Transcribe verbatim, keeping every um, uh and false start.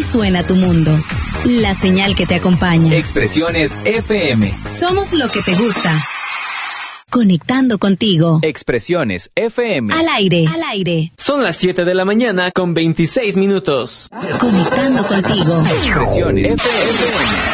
suena tu mundo. La señal que te acompaña. Expresiones F M. Somos lo que te gusta. Conectando contigo. Expresiones F M. Al aire. Al aire. Son las siete de la mañana con veintiséis minutos. Conectando contigo. Expresiones F M.